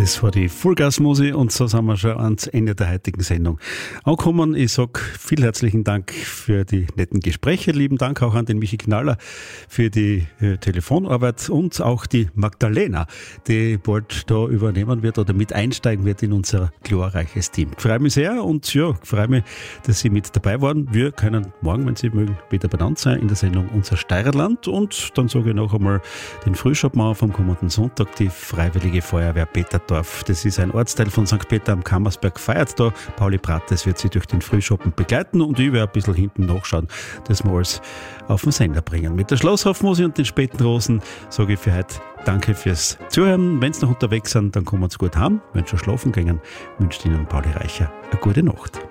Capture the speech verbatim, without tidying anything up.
Das war die Vollgasmusik und so sind wir schon ans Ende der heutigen Sendung angekommen. Ich sage vielen herzlichen Dank für die netten Gespräche. Lieben Dank auch an den Michi Knaller für die äh, Telefonarbeit und auch die Magdalena, die bald da übernehmen wird oder mit einsteigen wird in unser glorreiches Team. Ich freue mich sehr und ja, ich freue mich, dass Sie mit dabei waren. Wir können morgen, wenn Sie mögen, wieder benannt sein in der Sendung Unser Steirerland und dann sage ich noch einmal den Frühschoppenmann vom kommenden Sonntag, die Freiwillige Feuerwehr Peterdorf. Das ist ein Ortsteil von Sankt Peter am Kammersberg, feiert da. Pauli Prates wird sie durch den Frühschoppen begleiten und ich werde ein bisschen hinten nachschauen, dass wir alles auf den Sender bringen. Mit der Schlosshofmusik und den späten Rosen sage ich für heute danke fürs Zuhören. Wenn Sie noch unterwegs sind, dann kommen Sie gut heim. Wenn Sie schon schlafen gehen, wünscht Ihnen Pauli Reicher eine gute Nacht.